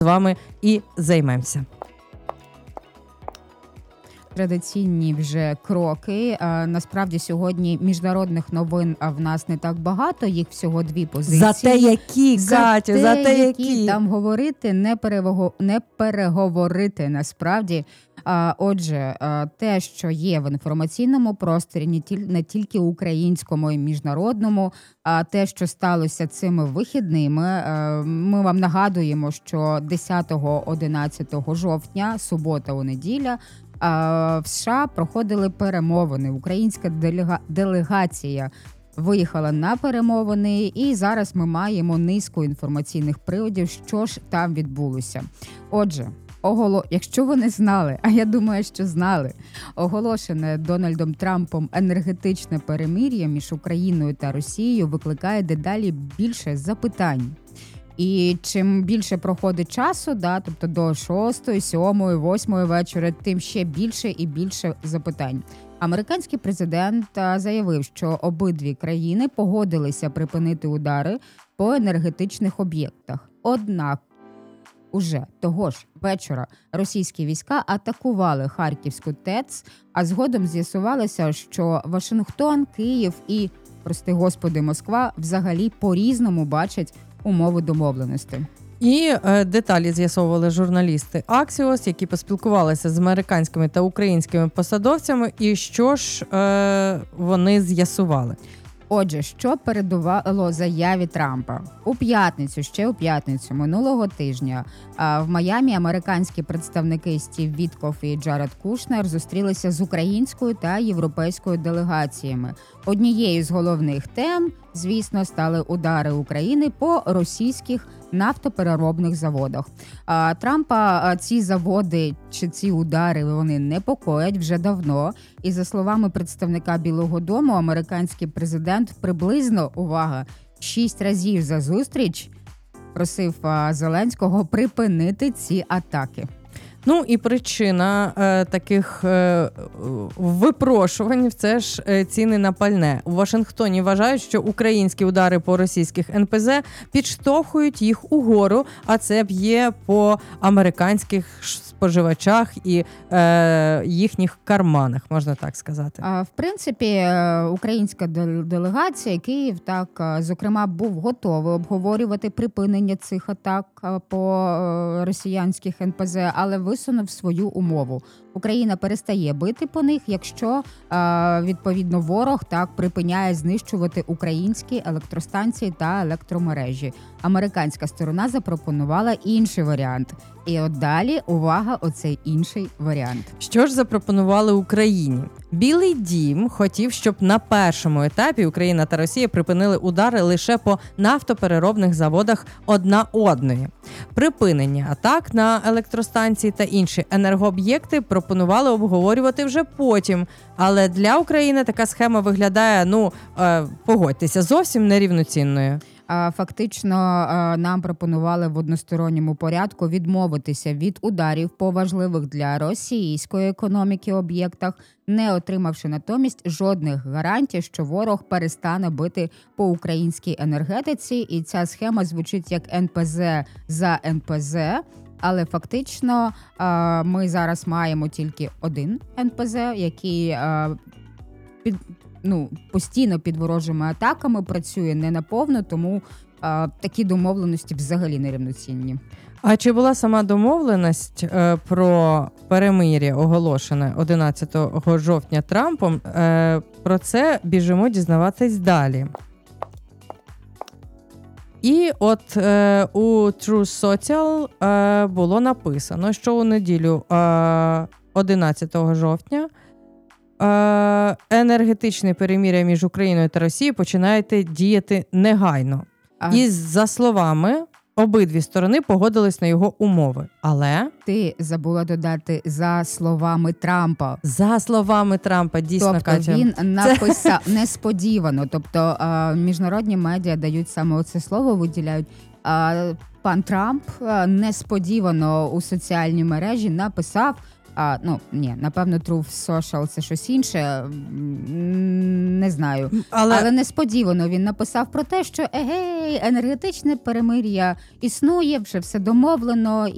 з вами і займемося. Традиційні вже кроки. Насправді сьогодні міжнародних новин в нас не так багато, їх всього 2 позиції. Зате які, Катю, зате які. Там говорити, не переговорити насправді. Отже, те, що є в інформаційному просторі, не тільки українському і міжнародному, а те, що сталося цими вихідними, ми вам нагадуємо, що 10-11 жовтня, субота у неділя, в США проходили перемовини. Українська делегація виїхала на перемовини, і зараз ми маємо низку інформаційних приводів, що ж там відбулося. Отже, якщо ви не знали, а я думаю, що знали, оголошене Дональдом Трампом енергетичне перемир'я між Україною та Росією викликає дедалі більше запитань. І чим більше проходить часу, тобто до 6, 7, 8 вечора, тим ще більше і більше запитань. Американський президент заявив, що обидві країни погодилися припинити удари по енергетичних об'єктах. Однак уже того ж вечора російські війська атакували Харківську ТЕЦ, а згодом з'ясувалося, що Вашингтон, Київ і, прости господи, Москва взагалі по-різному бачать умови домовленості. І деталі з'ясовували журналісти Axios, які поспілкувалися з американськими та українськими посадовцями. І що ж вони з'ясували? Отже, що передувало заяві Трампа? Ще у п'ятницю минулого тижня в Майамі американські представники Стів Віткоф і Джаред Кушнер зустрілися з українською та європейською делегаціями. Однією з головних тем, звісно, стали удари України по російських нафтопереробних заводах. Трампа ці заводи чи ці удари вони непокоять вже давно. І за словами представника Білого дому, американський президент приблизно, увага, 6 разів за зустріч просив Зеленського припинити ці атаки. Ну і причина таких випрошувань – це ж ціни на пальне. У Вашингтоні вважають, що українські удари по російських НПЗ підштовхують їх угору, а це б'є по американських споживачах і їхніх карманах, можна так сказати. В принципі, українська делегація, Київ, зокрема, був готовий обговорювати припинення цих атак по росіянських НПЗ, але висунув свою умову. Україна перестає бити по них, якщо, відповідно, ворог припиняє знищувати українські електростанції та електромережі. Американська сторона запропонувала інший варіант. І от далі, увага, оцей інший варіант. Що ж запропонували Україні? Білий дім хотів, щоб на першому етапі Україна та Росія припинили удари лише по нафтопереробних заводах одна одної. Припинення атак на електростанції та інші енергооб'єкти пропонували обговорювати вже потім. Але для України така схема виглядає, погодьтеся, зовсім нерівноцінною. Фактично нам пропонували в односторонньому порядку відмовитися від ударів по важливих для російської економіки об'єктах, не отримавши натомість жодних гарантій, що ворог перестане бити по українській енергетиці. І ця схема звучить як НПЗ за НПЗ. Але фактично ми зараз маємо тільки один НПЗ, який постійно під ворожими атаками працює не наповну, тому такі домовленості взагалі нерівноцінні. А чи була сама домовленість про перемир'я, оголошене 11 жовтня Трампом? Про це біжимо дізнаватись далі. І от у True Social було написано, що у неділю 11 жовтня енергетичне перемир'я між Україною та Росією починає діяти негайно. І за словами, обидві сторони погодились на його умови. Але ти забула додати за словами Трампа. За словами Трампа, дійсно, тобто, Катя. Він написав несподівано. Тобто міжнародні медіа дають саме оце слово, виділяють. Пан Трамп несподівано у соціальній мережі написав, напевно, True Social – це щось інше, не знаю. Але несподівано він написав про те, що енергетичне перемир'я існує, вже все домовлено,